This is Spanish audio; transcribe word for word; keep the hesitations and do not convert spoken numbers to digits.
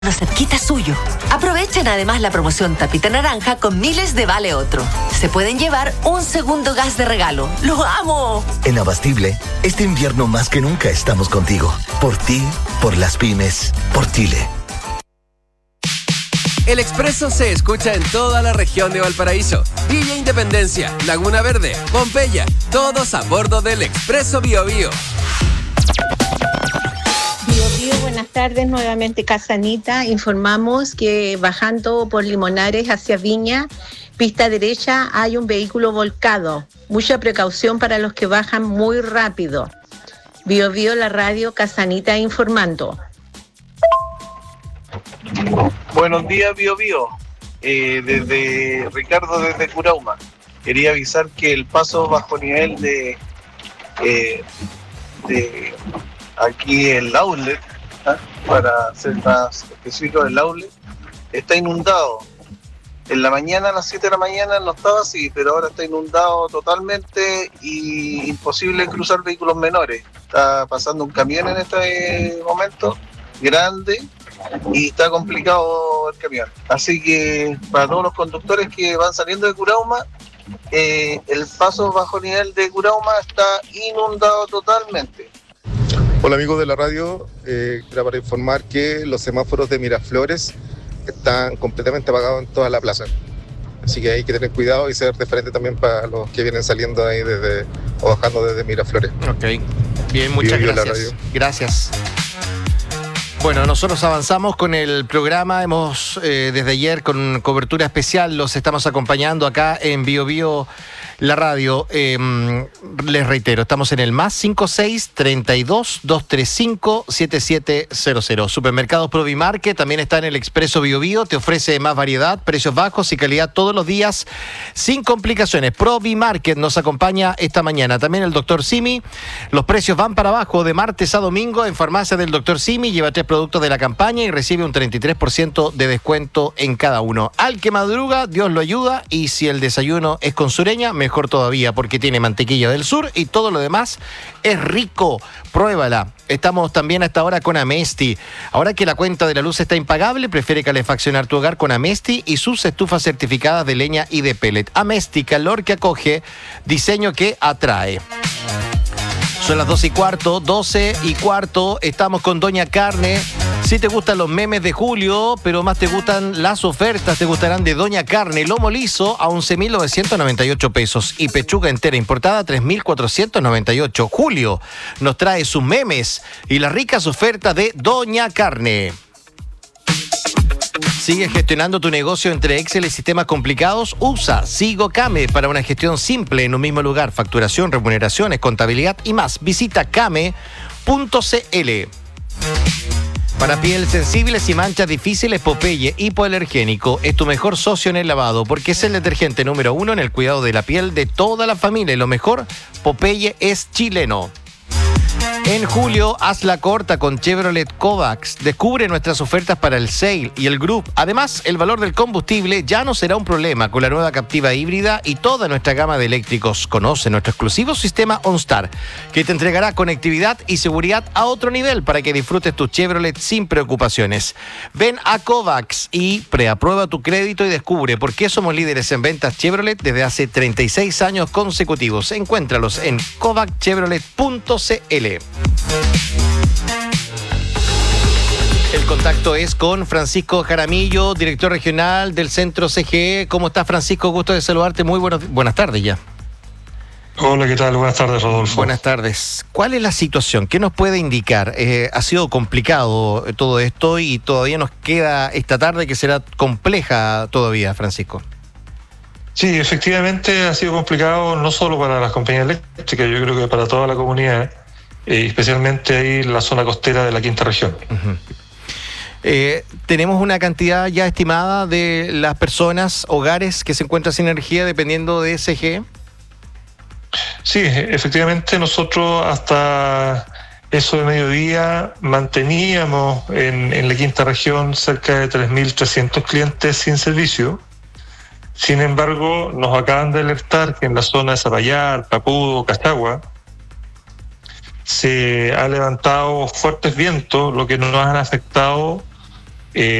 cerquita suyo. Aprovechen además la promoción Tapita Naranja con miles de Vale Otro. Se pueden llevar un segundo gas de regalo. ¡Lo amo! En Abastible, este invierno más que nunca estamos contigo. Por ti, por las pymes, por Chile. El Expreso se escucha en toda la región de Valparaíso. Villa Independencia, Laguna Verde, Pompeya, todos a bordo del Expreso Bio Bio. Bio Bio, buenas tardes, nuevamente Casanita. Informamos que bajando por Limonares hacia Viña, pista derecha, hay un vehículo volcado. Mucha precaución para los que bajan muy rápido. Bio Bio, la radio Casanita informando. Buenos días, Bio Bio. Eh, desde Ricardo, desde Curauma. Quería avisar que el paso bajo nivel de, eh, de aquí el outlet, ¿eh? para ser más específico, el outlet está inundado. En la mañana, a las siete de la mañana no estaba así, pero ahora está inundado totalmente y imposible cruzar vehículos menores. Está pasando un camión en este momento, grande, y está complicado el camión. Así que para todos los conductores que van saliendo de Curauma, eh, el paso bajo nivel de Curauma está inundado totalmente. Hola amigos de la radio, eh, era para informar que los semáforos de Miraflores están completamente apagados en toda la plaza. Así que hay que tener cuidado y ser de frente también para los que vienen saliendo ahí desde o bajando desde Miraflores. Ok, bien, muchas Vivo gracias. Gracias. Bueno, nosotros avanzamos con el programa, hemos eh, desde ayer con cobertura especial, los estamos acompañando acá en Bio Bio, la radio. Eh, les reitero, estamos en el más cinco seis, treinta y dos, doscientos treinta y cinco, setenta y siete cero cero. Supermercados Provimarket también está en el Expreso Bio Bio, te ofrece más variedad, precios bajos y calidad todos los días, sin complicaciones. Provimarket nos acompaña esta mañana. También el doctor Simi, los precios van para abajo de martes a domingo en farmacia del doctor Simi, lleva tres productos de la campaña y recibe un treinta y tres por ciento de descuento en cada uno. Al que madruga, Dios lo ayuda, y si el desayuno es con sureña, mejor todavía, porque tiene mantequilla del sur y todo lo demás es rico. Pruébala. Estamos también hasta ahora con Amesti. Ahora que la cuenta de la luz está impagable, prefiere calefaccionar tu hogar con Amesti y sus estufas certificadas de leña y de pellet. Amesti, calor que acoge, diseño que atrae. Son las doce y cuarto, doce y cuarto, estamos con Doña Carne. Si te gustan los memes de Julio, pero más te gustan las ofertas, te gustarán de Doña Carne. Lomo liso a once mil novecientos noventa y ocho pesos y pechuga entera importada a tres mil cuatrocientos noventa y ocho. Julio nos trae sus memes y las ricas ofertas de Doña Carne. ¿Sigue gestionando tu negocio entre Excel y sistemas complicados? Usa SigoCame para una gestión simple en un mismo lugar. Facturación, remuneraciones, contabilidad y más. Visita came punto cl. Para piel sensibles y manchas difíciles, Popeye hipoalergénico es tu mejor socio en el lavado, porque es el detergente número uno en el cuidado de la piel de toda la familia. Y lo mejor, Popeye es chileno. En julio, hazla corta con Chevrolet Kovacs. Descubre nuestras ofertas para el Sail y el Group. Además, el valor del combustible ya no será un problema con la nueva Captiva híbrida y toda nuestra gama de eléctricos. Conoce nuestro exclusivo sistema OnStar, que te entregará conectividad y seguridad a otro nivel para que disfrutes tu Chevrolet sin preocupaciones. Ven a Kovacs y preaprueba tu crédito y descubre por qué somos líderes en ventas Chevrolet desde hace treinta y seis años consecutivos. Encuéntralos en kovac chevrolet punto cl. El contacto es con Francisco Jaramillo, director regional del Centro C G E. ¿Cómo estás, Francisco? Gusto de saludarte. Muy buenos, buenas tardes ya. Hola, ¿qué tal? Buenas tardes, Rodolfo. Buenas tardes. ¿Cuál es la situación? ¿Qué nos puede indicar? Eh, ha sido complicado todo esto y todavía nos queda esta tarde que será compleja todavía, Francisco. Sí, efectivamente ha sido complicado no solo para las compañías eléctricas, yo creo que para toda la comunidad, eh, especialmente ahí en la zona costera de la quinta región. Uh-huh. Eh, ¿Tenemos una cantidad ya estimada de las personas, hogares que se encuentran sin energía dependiendo de C G E? Sí, efectivamente nosotros hasta eso de mediodía manteníamos en, en la quinta región cerca de tres mil trescientos clientes sin servicio. Sin embargo, nos acaban de alertar que en la zona de Zapallar, Papudo, Cachagua, se ha levantado fuertes vientos, lo que nos han afectado Eh,